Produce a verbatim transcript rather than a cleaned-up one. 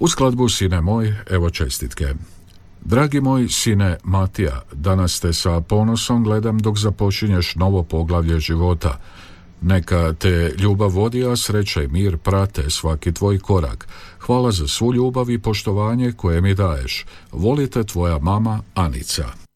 U skladbu Sine moj, evo čestitke. Dragi moj sine Matija, danas te sa ponosom gledam dok započinješ novo poglavlje života. Neka te ljubav vodi, a sreća i mir prate svaki tvoj korak. Hvala za svu ljubav i poštovanje koje mi daješ. Volite tvoja mama Anica.